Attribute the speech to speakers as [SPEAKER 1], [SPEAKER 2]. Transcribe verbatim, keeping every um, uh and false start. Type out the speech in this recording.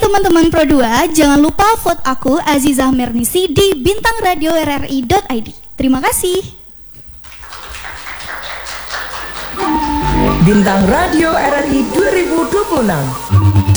[SPEAKER 1] teman-teman Pro dua, jangan lupa vote aku Azizah Mernisi di bintang radio r r i dot i d. Terima kasih.
[SPEAKER 2] Bintang Radio R R I dua ribu dua puluh enam.